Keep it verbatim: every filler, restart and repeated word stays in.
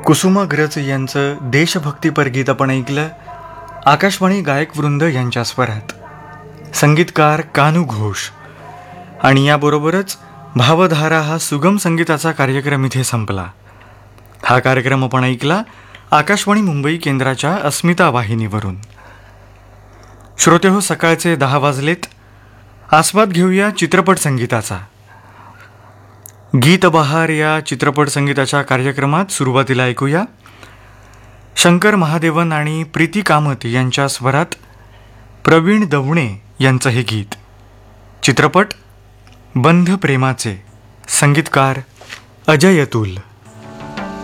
कुसुमाग्रज यांचं देशभक्तीपर गीत आपण ऐकलं आकाशवाणी गायक वृंद यांच्या स्वरात. संगीतकार कानू घोष. आणि याबरोबरच भावधारा हा सुगम संगीताचा कार्यक्रम इथे संपला. हा कार्यक्रम आपण ऐकला आकाशवाणी मुंबई केंद्राच्या अस्मिता वाहिनीवरून. श्रोते हो, सकाळचे दहा वाजलेत. आस्वाद घेऊया चित्रपट संगीताचा. गीत बहार या चित्रपट संगीताच्या कार्यक्रमात सुरुवातीला ऐकूया शंकर महादेवन आणि प्रीती कामत यांच्या स्वरात प्रवीण दवणे यांचं हे गीत. चित्रपट बंध प्रेमाचे. संगीतकार अजय अतुल.